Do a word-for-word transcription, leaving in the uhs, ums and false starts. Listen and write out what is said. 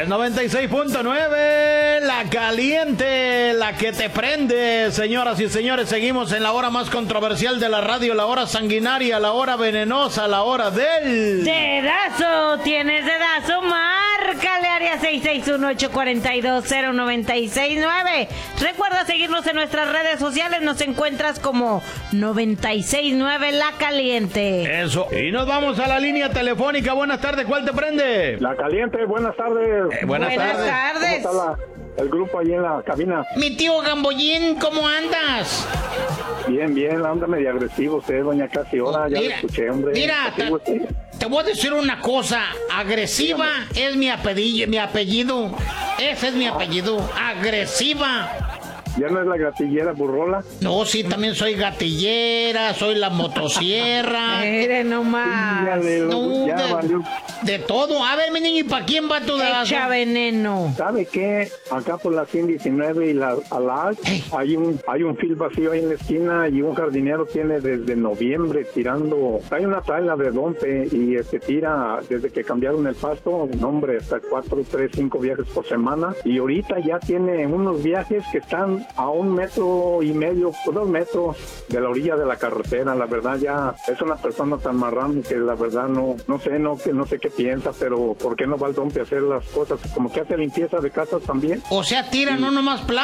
noventa y seis punto nueve, la caliente, la que te prende. Señoras y señores, seguimos en la hora más controversial de la radio, la hora sanguinaria, la hora venenosa, la hora del... ¡Dedazo! ¿Tienes dedazo? Márcale, área seis seis uno, ocho cuatro dos, cero nueve seis nueve. Recuerda seguirnos en nuestras redes sociales, nos encuentras como noventa y seis punto nueve La Caliente. Eso. Y nos vamos a la línea telefónica. Buenas tardes, ¿cuál te prende? La Caliente, buenas tardes. Eh, buenas, Buenas tardes. tardes. ¿Cómo está la, el grupo ahí en la cabina? Mi tío Gambollín, ¿cómo andas? Bien, bien, anda medio agresivo usted, doña Casi. Ahora ya lo Mira, escuché, hombre. mira, Agresivo ta- usted. Te voy a decir una cosa, agresiva es mi apellido, mi apellido, ese es mi apellido, agresiva. ¿Ya no es la gatillera burrola? No, sí, también soy gatillera, soy la motosierra, Mire nomás. Dígale, no, ya de, valió. de todo. A ver, mi niño, ¿y para quién va tu dedazo? Echa veneno. ¿Sabe qué? Acá por la ciento diecinueve y la Alag Ey. hay un hay un fil vacío ahí en la esquina y un jardinero tiene desde noviembre tirando. Hay una tabla de dompe y este tira desde que cambiaron el pasto, no, hombre, hasta cuatro, tres, cinco viajes por semana. Y ahorita ya tiene unos viajes que están a un metro y medio, dos metros de la orilla de la carretera. La verdad ya es una persona tan marrón que la verdad no no sé, no que no sé qué piensa, pero ¿por qué no va al dompe a hacer las cosas? Como que hace limpieza de casas también. O sea, tira no nomás